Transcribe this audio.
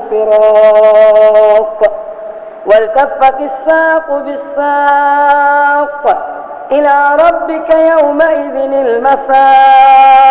الفراق والتفت الساق بالساق إلى ربك يومئذ المساق